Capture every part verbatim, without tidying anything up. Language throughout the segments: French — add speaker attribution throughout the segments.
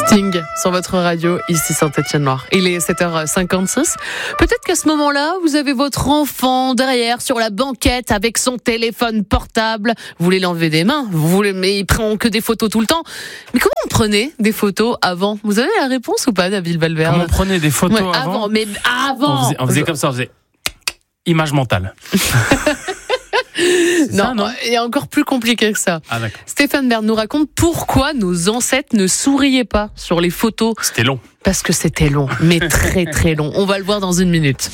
Speaker 1: Sting sur votre radio, ici Saint-Étienne-Loire. Il est sept heures cinquante-six. Peut-être qu'à ce moment-là, vous avez votre enfant derrière sur la banquette avec son téléphone portable. Vous voulez l'enlever des mains, vous voulez, mais il prend que des photos tout le temps. Mais comment on prenait des photos avant ? Vous avez la réponse ou pas, David Valverde ?
Speaker 2: Comment on prenait des photos
Speaker 1: ouais,
Speaker 2: avant ?
Speaker 1: avant Mais avant
Speaker 2: On faisait, on faisait comme ça, on faisait image mentale.
Speaker 1: Non,
Speaker 2: ça, non
Speaker 1: il y a encore plus compliqué que ça.
Speaker 2: Ah, d'accord.
Speaker 1: Stéphane Bern nous raconte pourquoi nos ancêtres ne souriaient pas sur les photos.
Speaker 2: C'était long.
Speaker 1: Parce que c'était long, mais très très long. On va le voir dans une minute.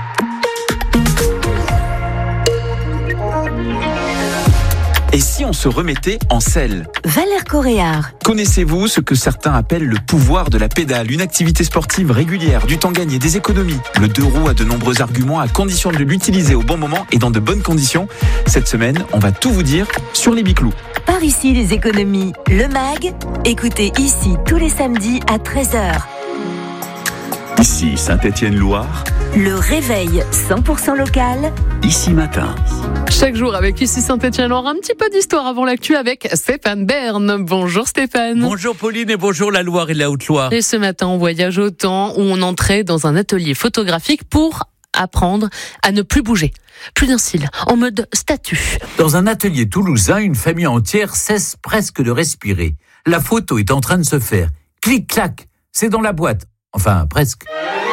Speaker 3: Et si on se remettait en selle ?
Speaker 4: Valère Coréard.
Speaker 3: Connaissez-vous ce que certains appellent le pouvoir de la pédale ? Une activité sportive régulière, du temps gagné, des économies. Le deux roues a de nombreux arguments à condition de l'utiliser au bon moment et dans de bonnes conditions. Cette semaine, on va tout vous dire sur les biclous.
Speaker 4: Par ici, les économies. Le mag. Écoutez ici tous les samedis à treize heures.
Speaker 5: Ici Saint-Étienne-Loire.
Speaker 4: Le réveil cent pour cent local.
Speaker 5: Ici matin.
Speaker 1: Chaque jour avec ici Saint-Étienne-Loire, un petit peu d'histoire avant l'actu avec Stéphane Bern. Bonjour Stéphane.
Speaker 6: Bonjour Pauline et bonjour la Loire et la Haute-Loire.
Speaker 1: Et ce matin, on voyage au temps où on entrait dans un atelier photographique pour apprendre à ne plus bouger. Plus d'un cil, en mode statue.
Speaker 6: Dans un atelier toulousain, une famille entière cesse presque de respirer. La photo est en train de se faire. Clic-clac, c'est dans la boîte. Enfin, presque.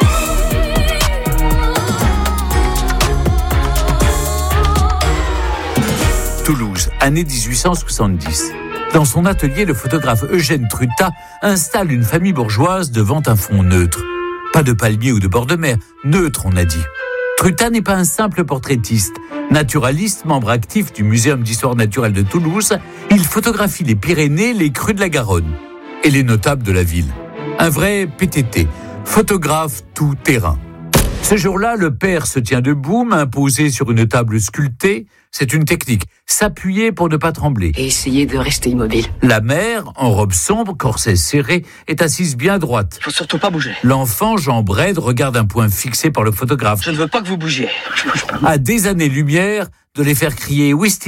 Speaker 6: Toulouse, année dix-huit cent soixante-dix. Dans son atelier, le photographe Eugène Trutat installe une famille bourgeoise devant un fond neutre. Pas de palmier ou de bord de mer, neutre on a dit. Trutat n'est pas un simple portraitiste. Naturaliste, membre actif du Muséum d'histoire naturelle de Toulouse, il photographie les Pyrénées, les crues de la Garonne et les notables de la ville. Un vrai P T T, photographe tout terrain. Ce jour-là, le père se tient debout, main posée sur une table sculptée. C'est une technique, s'appuyer pour ne pas trembler.
Speaker 7: Et essayer de rester immobile.
Speaker 6: La mère, en robe sombre, corset serré, est assise bien droite.
Speaker 7: Faut surtout pas bouger.
Speaker 6: L'enfant, jambes raides, regarde un point fixé par le photographe.
Speaker 7: Je ne veux pas que vous bougiez.
Speaker 6: À des années-lumière de les faire crier « Ouistiti ».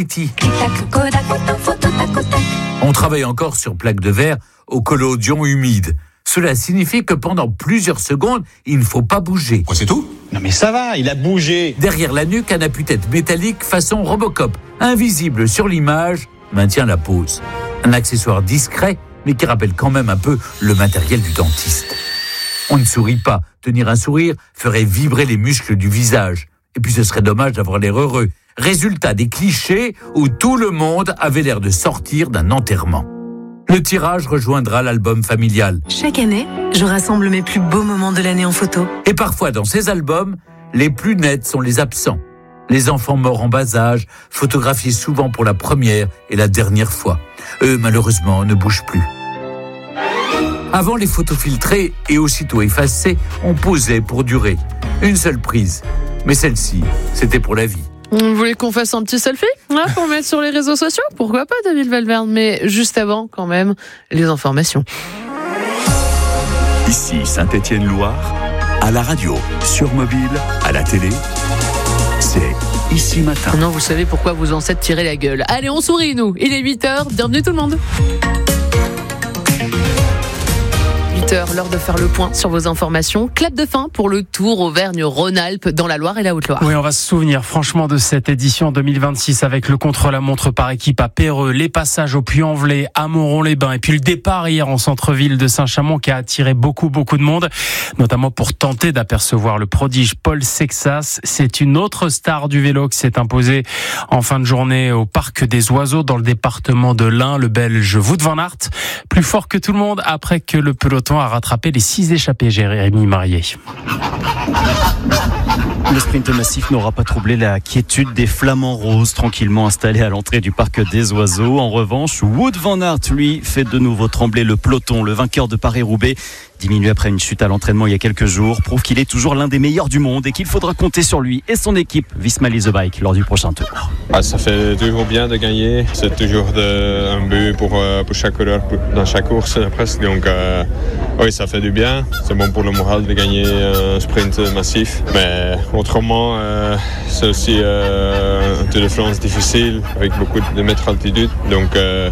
Speaker 6: On travaille encore sur plaque de verre au collodion humide. Cela signifie que pendant plusieurs secondes, il ne faut pas bouger.
Speaker 8: Quoi, c'est tout ?
Speaker 9: Non mais ça va, il a bougé.
Speaker 6: Derrière la nuque, un appui-tête métallique façon Robocop, invisible sur l'image, maintient la pose. Un accessoire discret, mais qui rappelle quand même un peu le matériel du dentiste. On ne sourit pas. Tenir un sourire ferait vibrer les muscles du visage. Et puis ce serait dommage d'avoir l'air heureux. Résultat des clichés où tout le monde avait l'air de sortir d'un enterrement. Le tirage rejoindra l'album familial.
Speaker 4: Chaque année, je rassemble mes plus beaux moments de l'année en photo.
Speaker 6: Et parfois, dans ces albums, les plus nets sont les absents. Les enfants morts en bas âge, photographiés souvent pour la première et la dernière fois. Eux, malheureusement, ne bougent plus. Avant, les photos filtrées et aussitôt effacées, on posait pour durer. Une seule prise. Mais celle-ci, c'était pour la vie.
Speaker 1: Vous voulez qu'on fasse un petit selfie là, pour mettre sur les réseaux sociaux ? Pourquoi pas, David Valverde ? Mais juste avant, quand même, les informations.
Speaker 5: Ici Saint-Étienne-Loire, à la radio, sur mobile, à la télé, c'est Ici matin.
Speaker 1: Non, vous savez pourquoi vos ancêtres tiraient la gueule. Allez, on sourit, nous. Il est huit heures, bienvenue tout le monde. huit heures, l'heure de faire le point sur vos informations. Clap de fin pour le Tour Auvergne-Rhône-Alpes dans la Loire et la Haute-Loire.
Speaker 2: Oui, on va se souvenir franchement de cette édition deux mille vingt-six avec le contre-la-montre par équipe à Péreux, les passages au Puy-en-Velay, à Montron-les-Bains et puis le départ hier en centre-ville de Saint-Chamond qui a attiré beaucoup, beaucoup de monde, notamment pour tenter d'apercevoir le prodige Paul Sexas. C'est une autre star du vélo qui s'est imposée en fin de journée au Parc des Oiseaux dans le département de l'Ain, le Belge Wout van Aert, plus fort que tout le monde après que le peloton a rattrapé les six échappés. Jérémy Marié.
Speaker 10: Le sprint massif n'aura pas troublé la quiétude des flamants roses tranquillement installés à l'entrée du Parc des Oiseaux. En revanche, Wout van Aert, lui, fait de nouveau trembler le peloton. Le vainqueur de Paris-Roubaix, diminué après une chute à l'entraînement il y a quelques jours, prouve qu'il est toujours l'un des meilleurs du monde et qu'il faudra compter sur lui et son équipe Visma Lease the Bike lors du prochain tour.
Speaker 11: Ah, ça fait toujours bien de gagner. C'est toujours de, un but pour, pour chaque coureur dans chaque course presque. Donc euh, oui, ça fait du bien. C'est bon pour le moral de gagner un sprint massif. Mais autrement, euh, c'est aussi euh, un Tour de France difficile avec beaucoup de mètres d'altitude. Donc euh,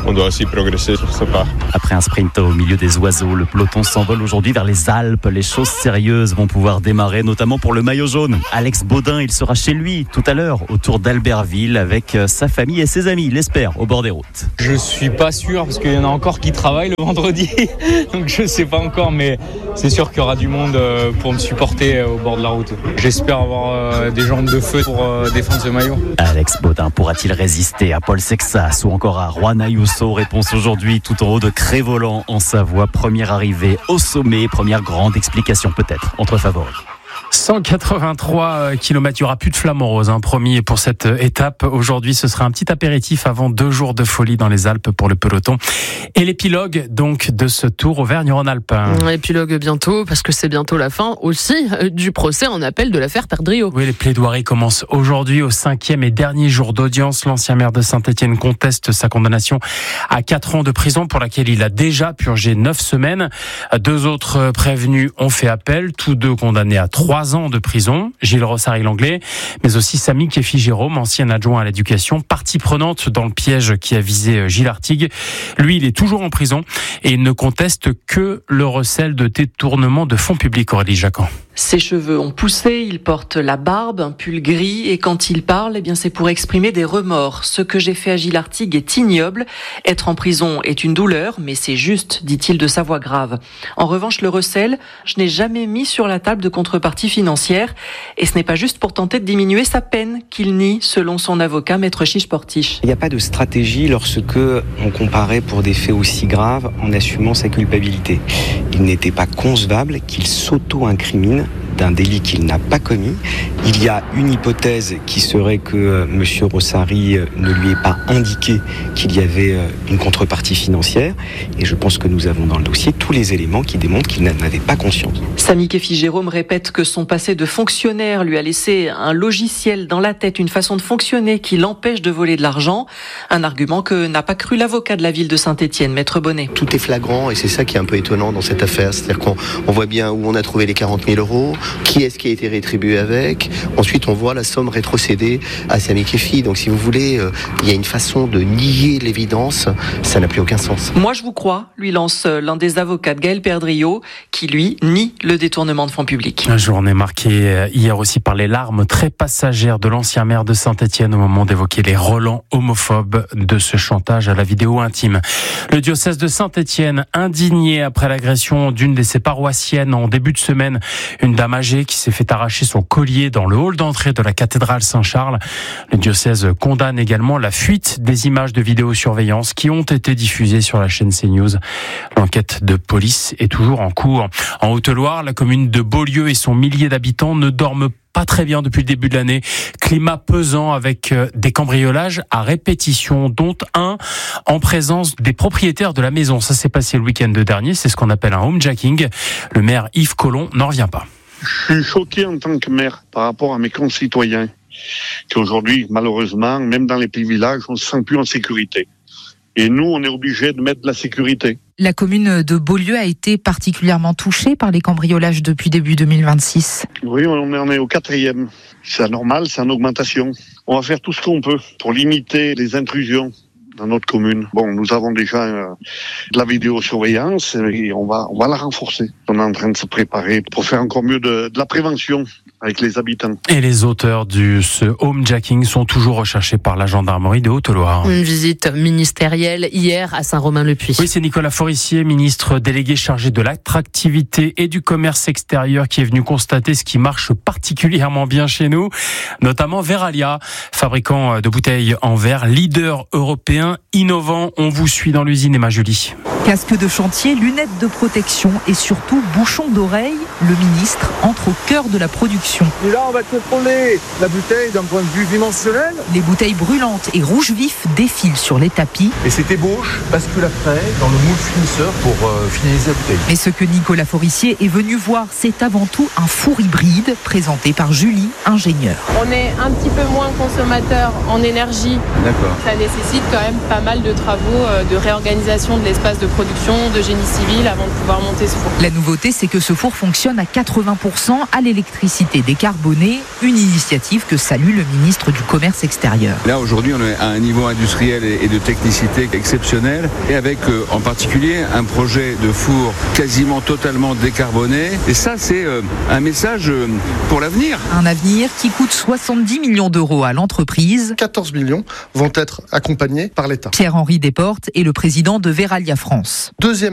Speaker 11: on doit aussi progresser sur ce part.
Speaker 10: Après un sprint au milieu des oiseaux, le peloton s'envole aujourd'hui vers les Alpes. Les choses sérieuses vont pouvoir démarrer, notamment pour le maillot jaune. Alex Baudin, il sera chez lui tout à l'heure, autour d'Albertville, avec sa famille et ses amis, il l'espère, au bord des routes.
Speaker 8: Je suis pas sûr, parce qu'il y en a encore qui travaillent le vendredi, donc je sais pas encore, mais c'est sûr qu'il y aura du monde pour me supporter au bord de la route. J'espère avoir des jambes de feu pour défendre ce maillot.
Speaker 10: Alex Baudin pourra-t-il résister à Paul Sexas ou encore à Juan Ayuso? Réponse aujourd'hui tout en haut de Crévolan en Savoie. Première arrivée au sommet, première grande explication peut-être entre favoris.
Speaker 2: cent quatre-vingt-trois kilomètres, il n'y aura plus de flamant rose, hein, promis pour cette étape. Aujourd'hui, ce sera un petit apéritif avant deux jours de folie dans les Alpes pour le peloton. Et l'épilogue donc de ce Tour Auvergne-Rhône-Alpes.
Speaker 1: Épilogue bientôt, parce que c'est bientôt la fin aussi du procès en appel de l'affaire Perdriau.
Speaker 2: Oui, les plaidoiries commencent aujourd'hui au cinquième et dernier jour d'audience. L'ancien maire de Saint-Étienne conteste sa condamnation à quatre ans de prison pour laquelle il a déjà purgé neuf semaines. Deux autres prévenus ont fait appel, tous deux condamnés à trois ans de prison, Gilles Rossary-Langlais, mais aussi Samy Kefi-Jérôme, ancien adjoint à l'éducation, partie prenante dans le piège qui a visé Gilles Artigue. Lui, il est toujours en prison et il ne conteste que le recel de détournement de fonds publics, Aurélie Jacquan.
Speaker 12: Ses cheveux ont poussé, il porte la barbe, un pull gris et quand il parle, eh bien c'est pour exprimer des remords. Ce que j'ai fait à Gilles Artigue est ignoble. Être en prison est une douleur, mais c'est juste, dit-il de sa voix grave. En revanche, le recel, je n'ai jamais mis sur la table de contrepartie financière et ce n'est pas juste pour tenter de diminuer sa peine qu'il nie, selon son avocat, Maître Chiche-Portiche.
Speaker 13: Il n'y a pas de stratégie lorsque on comparait pour des faits aussi graves en assumant sa culpabilité. Il n'était pas concevable qu'il s'auto-incrimine d'un délit qu'il n'a pas commis. Il y a une hypothèse qui serait que M. Rossary ne lui ait pas indiqué qu'il y avait une contrepartie financière et je pense que nous avons dans le dossier tous les éléments qui démontrent qu'il n'en avait pas conscience.
Speaker 12: Samy Kefi-Jérôme répète que son passé de fonctionnaire lui a laissé un logiciel dans la tête, une façon de fonctionner qui l'empêche de voler de l'argent, un argument que n'a pas cru l'avocat de la ville de Saint-Étienne, Maître Bonnet.
Speaker 14: Tout est flagrant et c'est ça qui est un peu étonnant dans cette affaire, c'est-à-dire qu'on on voit bien où on a trouvé les quarante mille euros, qui est-ce qui a été rétribué avec. Ensuite, on voit la somme rétrocédée à Samy Kefi. Donc, si vous voulez, euh, il y a une façon de nier l'évidence. Ça n'a plus aucun sens.
Speaker 12: Moi, je vous crois, lui lance l'un des avocats de Gaël Perdriau, qui, lui, nie le détournement de fonds publics.
Speaker 2: Une journée marquée hier aussi par les larmes très passagères de l'ancien maire de Saint-Étienne au moment d'évoquer les relents homophobes de ce chantage à la vidéo intime. Le diocèse de Saint-Étienne, indigné après l'agression d'une de ses paroissiennes en début de semaine, une dame âgée qui s'est fait arracher son collier dans le hall d'entrée de la cathédrale Saint-Charles. Le diocèse condamne également la fuite des images de vidéosurveillance qui ont été diffusées sur la chaîne CNews. L'enquête de police est toujours en cours. En Haute-Loire, la commune de Beaulieu et son millier d'habitants ne dorment pas très bien depuis le début de l'année. Climat pesant avec des cambriolages à répétition, dont un en présence des propriétaires de la maison. Ça s'est passé le week-end dernier. C'est ce qu'on appelle un homejacking. Le maire Yves Collomb n'en revient pas.
Speaker 15: Je suis choqué en tant que maire par rapport à mes concitoyens qui aujourd'hui, malheureusement, même dans les petits villages, on ne se sent plus en sécurité. Et nous, on est obligés de mettre de la sécurité.
Speaker 16: La commune de Beaulieu a été particulièrement touchée par les cambriolages depuis début deux mille vingt-six.
Speaker 15: Oui, on en est au quatrième. C'est anormal, c'est en augmentation. On va faire tout ce qu'on peut pour limiter les intrusions dans notre commune. Bon, nous avons déjà euh, de la vidéosurveillance et on va, on va la renforcer. On est en train de se préparer pour faire encore mieux de, de la prévention avec les habitants.
Speaker 2: Et les auteurs du ce homejacking sont toujours recherchés par la gendarmerie de Haute-Loire.
Speaker 1: Une visite ministérielle hier à Saint-Romain-le-Puy.
Speaker 2: Oui, c'est Nicolas Forissier, ministre délégué chargé de l'attractivité et du commerce extérieur, qui est venu constater ce qui marche particulièrement bien chez nous, notamment Veralia, fabricant de bouteilles en verre, leader européen innovant. On vous suit dans l'usine, Emma Julie.
Speaker 16: Casque de chantier, lunettes de protection et surtout bouchon d'oreille, le ministre entre au cœur de la production.
Speaker 17: Et là, on va contrôler la bouteille d'un point de vue dimensionnel.
Speaker 16: Les bouteilles brûlantes et rouge vif défilent sur les tapis.
Speaker 17: Et cette ébauche bascule après dans le moule finisseur pour euh, finaliser la bouteille.
Speaker 16: Mais ce que Nicolas Forissier est venu voir, c'est avant tout un four hybride présenté par Julie, ingénieure.
Speaker 18: On est un petit peu moins consommateur en énergie.
Speaker 17: D'accord.
Speaker 18: Ça nécessite quand même pas mal de travaux de réorganisation de l'espace de production, de génie civil avant de pouvoir monter ce four.
Speaker 16: La nouveauté, c'est que ce four fonctionne à quatre-vingts pour cent à l'électricité décarbonée, une initiative que salue le ministre du Commerce extérieur.
Speaker 19: Là, aujourd'hui, on est à un niveau industriel et de technicité exceptionnel, et avec euh, en particulier un projet de four quasiment totalement décarboné. Et ça, c'est euh, un message euh, pour l'avenir.
Speaker 16: Un avenir qui coûte soixante-dix millions d'euros à l'entreprise.
Speaker 20: quatorze millions vont être accompagnés par l'État.
Speaker 16: Pierre-Henri Desportes est le président de Veralia France.
Speaker 20: Deuxième